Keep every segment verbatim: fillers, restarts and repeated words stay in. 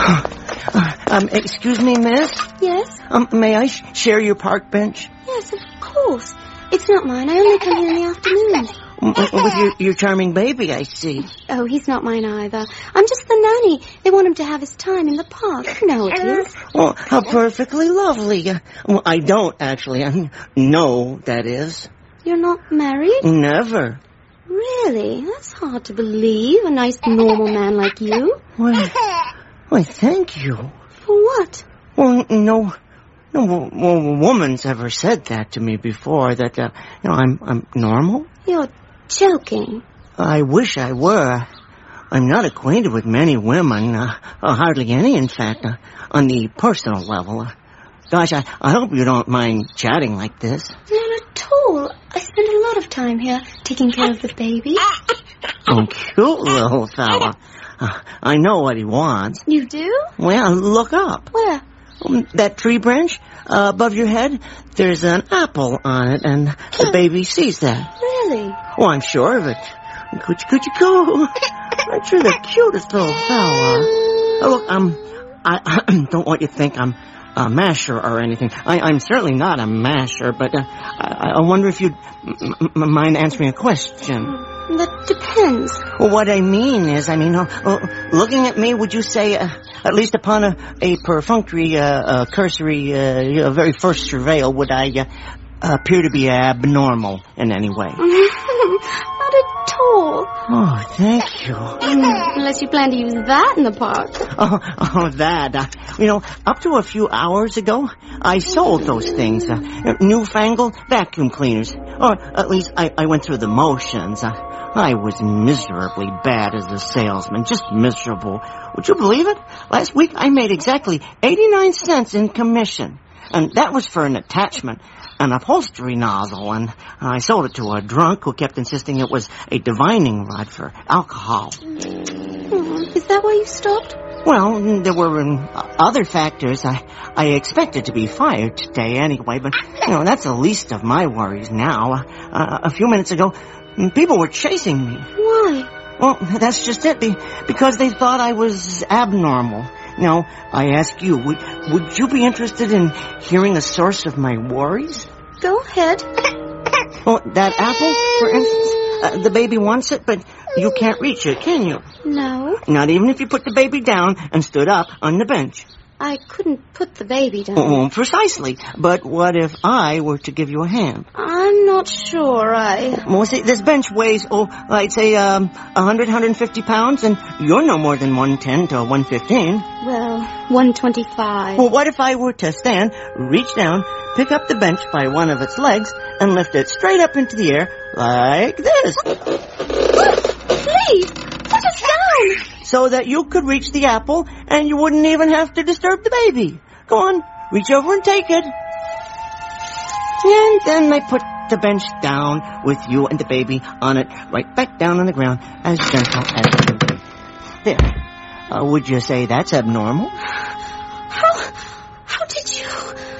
Uh, um, excuse me, miss? Yes? Um, may I sh- share your park bench? Yes, of course. It's not mine. I only come here in the afternoons. With your, your charming baby, I see. Oh, he's not mine either. I'm just the nanny. They want him to have his time in the park. You know it is. Well, how perfectly lovely. Uh, well, I don't, actually. I know, that is. You're not married? Never. Really? That's hard to believe. A nice, normal man like you. Why, why, thank you. For what? Well, no... No well, well, woman's ever said that to me before, that, uh, you know, I'm, I'm normal. You're joking. I wish I were. I'm not acquainted with many women, uh, uh, hardly any, in fact, uh, on the personal level. Uh, gosh, I, I hope you don't mind chatting like this. Not at all. I spend a lot of time here taking care of the baby. Oh, cute little fella. Uh, I know what he wants. You do? Well, look up. Where? Um, that tree branch uh, above your head, there's an apple on it, and the baby sees that. Really? Oh, I'm sure of it. Coochie coochie coo. Aren't you the cutest little fella? Oh, look, um, I, I don't want you to think I'm a masher or anything. I, I'm certainly not a masher, but uh, I, I wonder if you'd m- m- mind answering a question. That depends. Well, what I mean is, I mean, uh, uh, looking at me, would you say, uh, at least upon a, a perfunctory, uh, uh, cursory, uh, uh, very first surveil, would I uh, appear to be abnormal in any way? Not at all. Oh, thank you. Mm, unless you plan to use that in the park. Oh, oh that. Uh, you know, up to a few hours ago, I sold those things. Uh, newfangled vacuum cleaners. Or at least I, I went through the motions. Uh, I was miserably bad as a salesman. Just miserable. Would you believe it? Last week I made exactly eighty-nine cents in commission. And that was for an attachment, an upholstery nozzle, and I sold it to a drunk who kept insisting it was a divining rod for alcohol. Mm, is that why you stopped? Well, there were um, other factors. I I expected to be fired today anyway, but, you know, that's the least of my worries now. Uh, a few minutes ago, people were chasing me. Why? Well, that's just it, be, because they thought I was abnormal. Now, I ask you, would, would you be interested in hearing the source of my worries? Go ahead. Well, that apple, for instance, uh, the baby wants it, but you can't reach it, can you? No. Not even if you put the baby down and stood up on the bench. I couldn't put the baby down. Oh, precisely. But what if I were to give you a hand? I'm not sure I... Well, see, this bench weighs, oh, I'd say, um, one hundred, one hundred fifty pounds, and you're no more than one ten to one fifteen. Well, one twenty-five. Well, what if I were to stand, reach down, pick up the bench by one of its legs, and lift it straight up into the air like this? Please, put us down! So that you could reach the apple, and you wouldn't even have to disturb the baby. Go on, reach over and take it. And then I put the bench down with you and the baby on it, right back down on the ground, as gentle as it can be. There. Uh, would you say that's abnormal? How... how did you...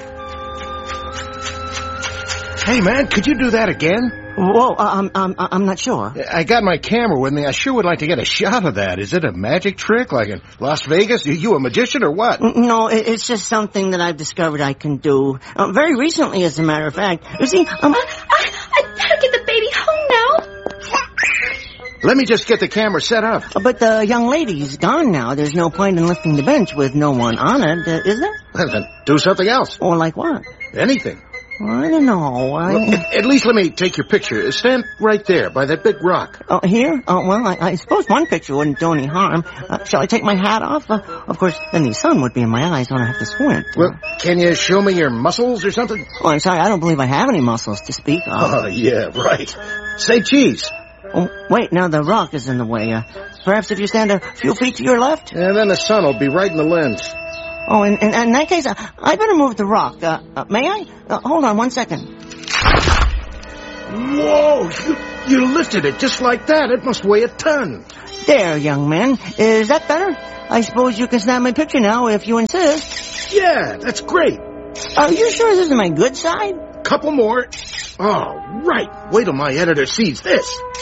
Hey, man, could you do that again? Whoa, uh, I'm, I'm, I'm not sure. I got my camera with me. I sure would like to get a shot of that. Is it a magic trick, like in Las Vegas? Are you a magician or what? No, it's just something that I've discovered I can do. Uh, very recently, as a matter of fact. You see, um... I, I, I better get the baby home now. Let me just get the camera set up. But the young lady's gone now. There's no point in lifting the bench with no one on it, uh, is there? Well, then do something else. Or like what? Anything. I don't know. I... Well, at least let me take your picture. Stand right there by that big rock. Oh, here? Oh, well, I, I suppose one picture wouldn't do any harm. Uh, shall I take my hat off? Uh, of course, then the sun would be in my eyes when I have to squint. Well, can you show me your muscles or something? Oh, I'm sorry. I don't believe I have any muscles to speak of. Oh, yeah, right. Say cheese. Oh, wait, now the rock is in the way. Uh, perhaps if you stand a few feet to your left? And then the sun will be right in the lens. Oh, in, in, in that case, uh, I better move the rock. Uh, uh, may I? Uh, hold on one second. Whoa! You, you lifted it just like that. It must weigh a ton. There, young man. Is that better? I suppose you can snap my picture now if you insist. Yeah, that's great. Are you sure this is my good side? Couple more. Oh, right. Wait till my editor sees this.